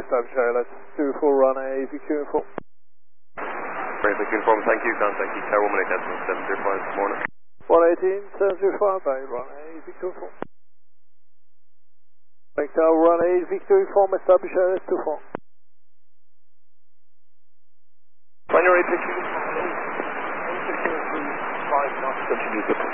establish ALS 24, run a VQ inform. Great, VQ inform, thank you, contact Tower 1 Decimal 705 this morning. 118, 705, bay, run a VQ inform. Tower, run a VQ inform, establish ALS 24. Final rate picture, 5 knots, continue good.